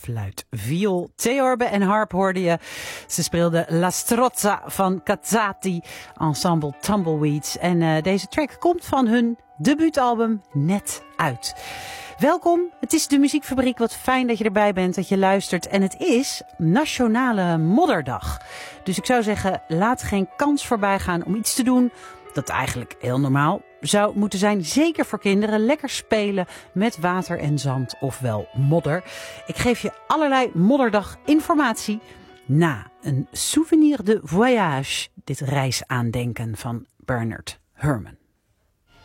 fluit, viool, theorbe en harp hoorde je. Ze speelden La Strozza van Cazzati, ensemble Tumbleweeds. En deze track komt van hun debuutalbum Net Uit. Welkom, het is de Muziekfabriek. Wat fijn dat je erbij bent, dat je luistert. En het is Nationale Modderdag. Dus ik zou zeggen, laat geen kans voorbij gaan om iets te doen dat eigenlijk heel normaal zou moeten zijn. Zeker voor kinderen. Lekker spelen met water en zand, ofwel modder. Ik geef je allerlei modderdag informatie na een souvenir de voyage. Dit reisaandenken van Bernard Herrmann.